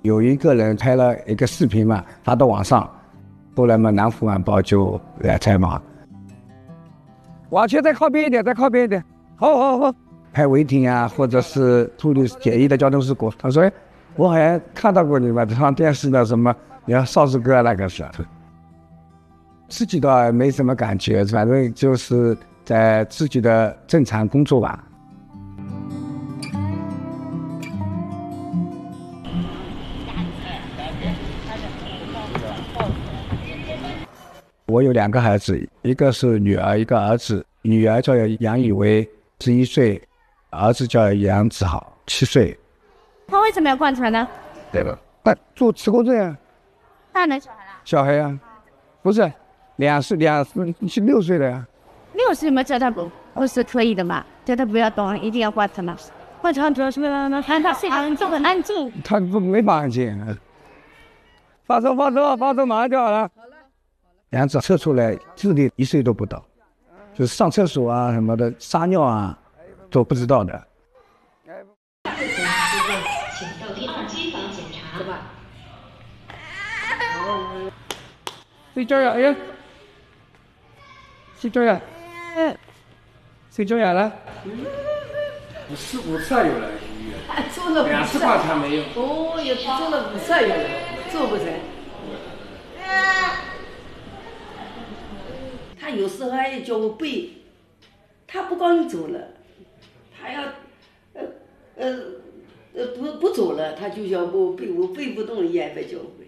有一个人拍了一个视频嘛，发到网上，后来嘛，南湖晚报就来采访。往前再靠边一点，再靠边一点。好。拍违停啊，或者是处理简易的交通事故。他说：“哎，我好像看到过你吧，上电视的什么，你看邵氏哥那个是。”自己倒没什么感觉，反正就是在自己的正常工作吧。我有2个孩子，一个是女儿，一个儿子。女儿叫杨以薇，11岁，儿子叫杨子豪，7岁。 他为什么要贯穿呢？ 对了，那做持工证啊。 大人小孩啊？ 小孩啊，不是6岁的呀。 6岁嘛，叫他不是可以的嘛，叫他不要动，一定要贯穿嘛。贯穿主要是让他非常这么安静。 他没法安静。放手，马上就好了。杨子测出来智力1岁都不到，就是上厕所啊什么的，撒尿啊都不知道的。 请到第2机房检查。 睡觉呀，哎呀，睡觉呀，睡觉呀了。5次有了， 做了 2次观察没有。 哦，也做了5次有了，做不成。他有时候还叫我背，他不高兴走了，他要不走了，他就叫我背，我背不动也不叫。